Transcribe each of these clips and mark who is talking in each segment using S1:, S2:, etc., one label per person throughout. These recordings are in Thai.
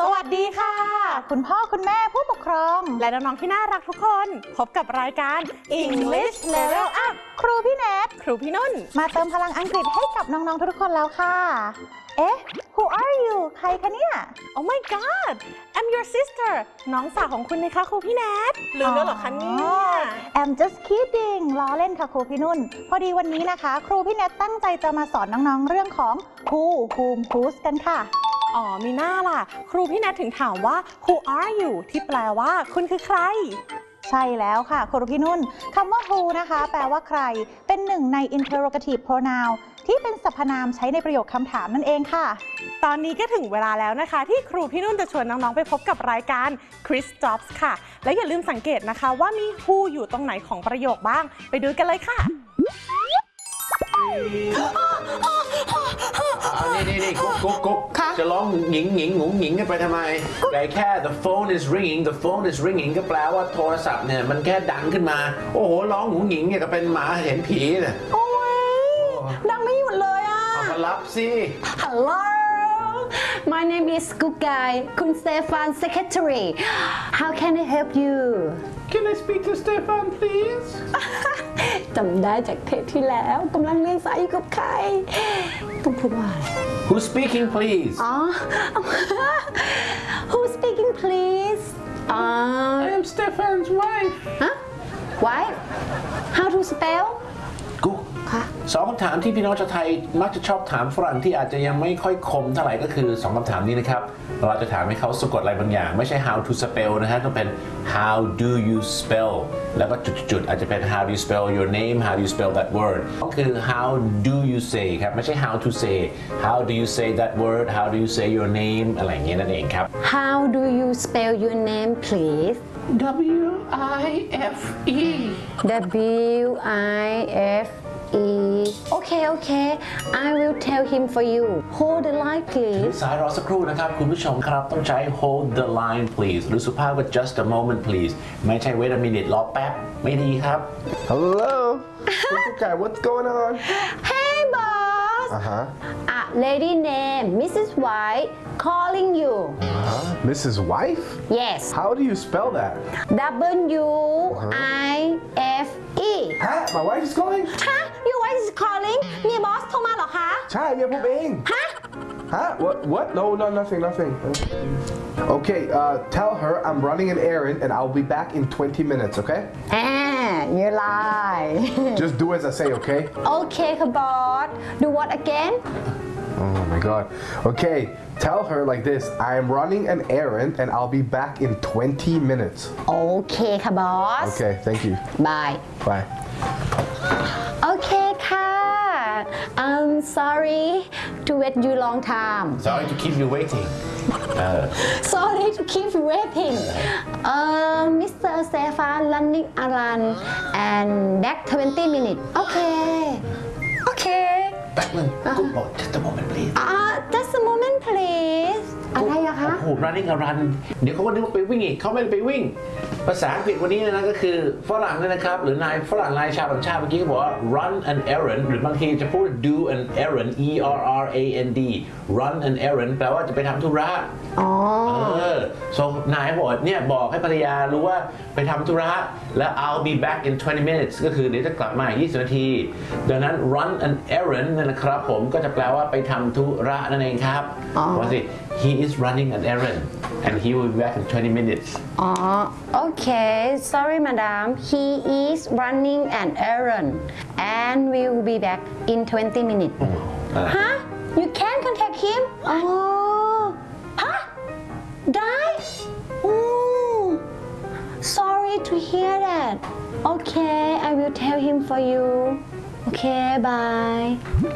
S1: วัสดีค่ะคุณพ่อคุณแม่ผู้ปกครองและน้องๆที่น่ารักทุกคนพบกับรายการ English Level Up ครูพี่แนทครูพี่นุ่นมาเติมพลังอังกฤษให้กับน้องๆทุกคนแล้วค่ะเอ๊ะ Who are you ใครคะเนี่ย Oh my God I'm your sister น้องสาวของคุณนะคะครูพี่แนทลืมแล้วเหรอคะเนี่ย I'm just kidding ล้อเล่นค่ะครูพี่นุ่นพอดีวันนี้นะคะครูพี่แนทตั้งใจจะมาสอนน้องๆเรื่องของ Who Whom Whose กันค่ะอ๋อมีหน้าล่ะครูพี่แนทถึงถามว่า Who are you ที่แปลว่าคุณคือใครใช่แล้วค่ะครูพี่นุ่นคำว่า who นะคะแปลว่าใครเป็นหนึ่งใน interrogative pronoun ที่เป็นสรรพนามใช้ในประโยคคำถามนั่นเองค่ะตอนนี้ก็ถึงเวลาแล้วนะคะที่ครูพี่นุ่นจะชวนน้องๆไปพบกับรายการ Chris Jobs ค่ะและอย่าลืมสังเกตนะคะว่ามี who อยู่ตรงไหนของประโยคบ้างไปดูกันเลยค่ะ
S2: นี่กุ๊กจะร้องหงิงหงิงกันไปทำไมไกแค่ the phone is ringing ก็แปลว่าโทรศัพท์เนี่ยมันแค่ดังขึ้นมาโอ้โหร้องหงิงเนี่ยก็เป็นหมาเห็นผีเนี่ยโอ้ย
S1: ดังไม่หยุดเลยอ่ะ
S2: เอามารับสิ
S3: Hello my name is Good Guy คุณ Stefan secretary how can I help you
S2: Can I speak to Stefan please
S3: จำได้จากเทปที่แล้วกำลังเรียนสายอยู่กับใครต้องพูดว่าอะไร
S2: Who's speaking please
S3: อ๋อ Who's speaking please
S2: I am Stefan's wife
S3: huh wife how to spell
S2: กุ๊กสองคำถามที่พี่น้องชาวไทยมักจะชอบถามฝรั่งที่อาจจะยังไม่ค่อยคมเท่าไหร่ก็คือ2คำถามนี้นะครับเราจะถามให้เขาสะกดอะไรบางอย่างไม่ใช่ how to spell นะฮะต้องเป็น how do you spell แล้วก็จุดๆอาจจะเป็น how do you spell your name how do you spell that word ก็คือ how do you say ครับไม่ใช่ how to say how do you say that word how do you say your name อะไรอย่างเงี้ยนั่นเองครับ
S3: how do you spell your name please
S2: W-I-F-E
S3: W-I-F-E Okay I will tell him for you hold the line please
S2: สายรอสักครู่นะครับคุณผู้ชมครับต้องใช้ hold the line please หรือสุภาพว่า just a moment please ไม่ใช่ wait a minute รอแป๊บไม่ดีครับ
S4: Hello Okay what's going on
S3: Hey boss A lady named Mrs. White calling you
S4: Mrs. Wife
S3: Yes
S4: How do you spell that
S3: W-I-F-E
S4: Huh? My wife is calling
S3: ฮะ Your wife is calling เมียบอสโทรมาเหรอคะ
S4: ใช่เมียผมเอง
S3: ฮะ
S4: Huh? What? No, nothing Okay, tell her I'm running an errand and I'll be back in 20 minutes, okay?
S3: You lie
S4: Just do as I say, okay?
S3: Okay ค่ะบอส Do what again
S4: Oh my god. Okay, tell her like this. I am running an errand and I'll be back in 20 minutes.
S3: Okay ค่ะบอส
S4: Okay, thank you.
S3: Bye
S4: Bye.
S3: Okay ค่ะ I'm sorry to wait you long time
S2: Sorry to keep you waiting
S3: Sorry to keep you waiting Mr. Stefan running around and back 20 minutes Okay
S2: แป๊บนึงกุ๊กบอก just a moment please
S3: Just a moment please อะไรอะคะ
S2: โอ้โห running around เดี๋ยวเขาก็นึกว่าไปวิ่งอีกเขาไม่ได้ไปวิ่งภาษาอังกฤษวันนี้นะก็คือฝรั่งเนี่ยนะครับหรือนายฝรั่งนายชาวต่างชาติเมื่อกี้เขาบอกว่า run an errand หรือบางทีจะพูด do an errand E-R-R-A-N-D run an errand แปลว่าจะไปทำธุระso นายบอกเนี่ยบอกให้ภรรยารู้ว่าไปทำธุระแล้ว I'll be back in 20 minutes ก็คือเดี๋ยวจะกลับมา20 นาทีดังนั้น run an errand นะครับผมก็จะแปลว่าไปทำธุระนั่นเองครับว่าสิ he is running an errand and he will be back in 20 minutes
S3: Okay sorry madam he is running an errand and will be back in 20 minutes Huh you can contact him Huh die Sorry to hear that Okay I will tell him for you Okay bye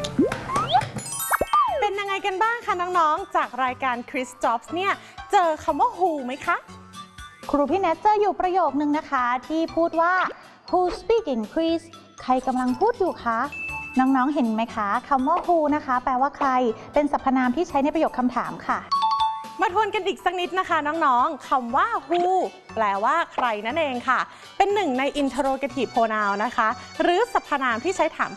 S1: เป็นยังไงกันบ้างคะน้องๆจากรายการ Chris Jobs เนี่ยเจอคำว่า who ไหมคะครูพี่แนทเจออยู่ประโยคนึงนะคะที่พูดว่า who's speaking Chris ใครกำลังพูดอยู่คะน้องๆเห็นไหมคะคำว่า who นะคะแปลว่าใครเป็นสรรพนามที่ใช้ในประโยคคำถามค่ะมาทวนกันอีกสักนิดนะคะน้องๆคำว่า who แปลว่าใครนั่นเองค่ะเป็นหนึ่งใน interrogative pronoun นะคะหรือสรรพนามที่ใช้ถาม